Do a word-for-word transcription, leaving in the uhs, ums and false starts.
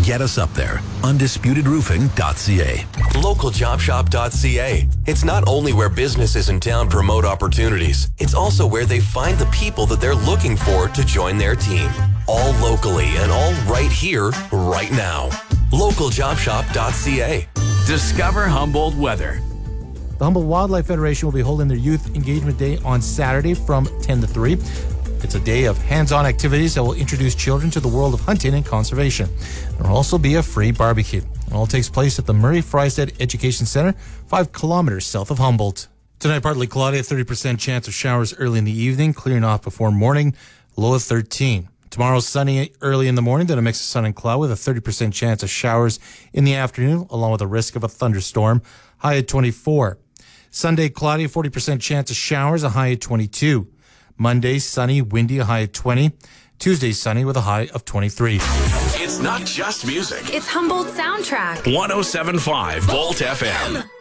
Get us up there. undisputed roofing dot c a. local job shop dot c a. It's not only where businesses in town promote opportunities, it's also where they find the people that they're looking for to join their team. All locally and all right here, right now. local job shop dot c a. Discover Humboldt weather. The Humboldt Wildlife Federation will be holding their Youth Engagement Day on Saturday from ten to three. It's a day of hands-on activities that will introduce children to the world of hunting and conservation. There will also be a free barbecue. It all takes place at the Murray Frystead Education Center, five kilometers south of Humboldt. Tonight, partly cloudy, a thirty percent chance of showers early in the evening, clearing off before morning, low of thirteen. Tomorrow, sunny early in the morning, then a mix of sun and cloud with a thirty percent chance of showers in the afternoon, along with a risk of a thunderstorm, high at twenty-four. Sunday, cloudy, forty percent chance of showers, a high at twenty-two. Monday, sunny, windy, a high at twenty. Tuesday, sunny with a high of twenty-three. It's not just music. It's Humboldt Soundtrack. one oh seven point five Volt F M.